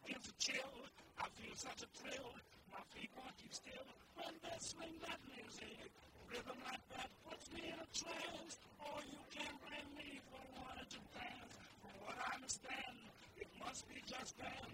gives a chill. I feel such a thrill. My feet won't keep still when they swing that music. Rhythm like that puts me in a trance. Oh, you can't blame me for wanting to dance. From what I understand, it must be just grand.